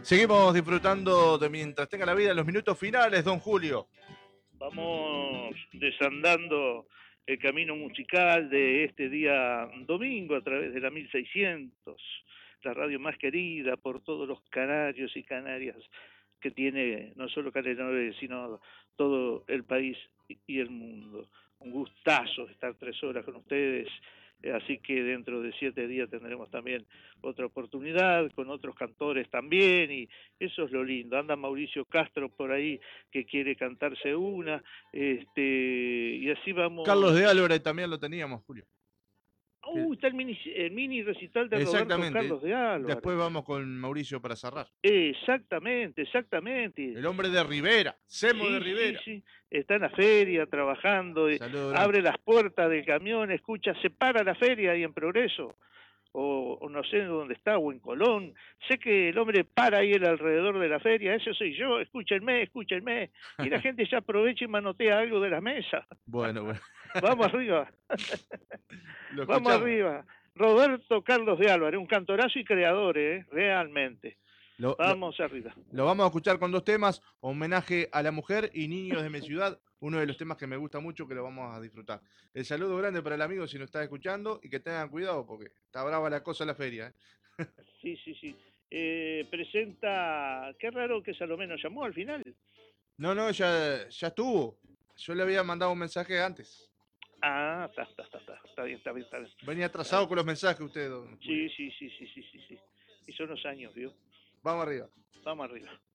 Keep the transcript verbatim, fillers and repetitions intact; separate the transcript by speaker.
Speaker 1: Seguimos disfrutando de Mientras tenga la vida en los minutos finales, don Julio.
Speaker 2: Vamos desandando el camino musical de este día domingo a través de la mil seiscientos, la radio más querida por todos los canarios y canarias que tiene no solo Canarias, sino todo el país y el mundo. Un gustazo estar tres horas con ustedes, así que dentro de siete días tendremos también otra oportunidad con otros cantores también, y eso es lo lindo. Anda Mauricio Castro por ahí que quiere cantarse una, este, y así vamos.
Speaker 1: Carlos de Álvarez también lo teníamos, Julio.
Speaker 2: Uh, está el mini, el mini recital de Roberto
Speaker 1: Exactamente.
Speaker 2: Carlos de Álvarez.
Speaker 1: Después vamos con Mauricio para cerrar.
Speaker 2: Exactamente, exactamente.
Speaker 1: El hombre de Rivera, Semo
Speaker 2: sí,
Speaker 1: de Rivera.
Speaker 2: Sí, sí, está en la feria trabajando, abre las puertas del camión, escucha, se para la feria ahí en Progreso, o, o no sé dónde está, o en Colón. Sé que el hombre para ahí alrededor de la feria, ese soy yo, escúchenme, escúchenme. Y la gente ya aprovecha y manotea algo de la mesa.
Speaker 1: Bueno, bueno.
Speaker 2: Vamos arriba. Vamos arriba. Roberto Carlos de Álvarez, un cantorazo y creador, ¿eh? Realmente. Lo, vamos
Speaker 1: lo,
Speaker 2: arriba.
Speaker 1: Lo vamos a escuchar con dos temas, homenaje a la mujer y niños de mi ciudad, uno de los temas que me gusta mucho, que lo vamos a disfrutar. El saludo grande para el amigo si nos está escuchando y que tengan cuidado porque está brava la cosa en la feria. ¿eh?
Speaker 2: Sí, sí, sí. Eh, presenta, qué raro que Salomé nos llamó al final.
Speaker 1: No, no, ya, ya estuvo. Yo le había mandado un mensaje antes.
Speaker 2: Ah, está, está, está, está, está bien, está bien, está bien.
Speaker 1: Venía atrasado con los mensajes usted, don
Speaker 2: Sí, sí, sí, sí, sí, sí, sí. Y son los años, ¿vio?
Speaker 1: Vamos arriba.
Speaker 2: Vamos arriba.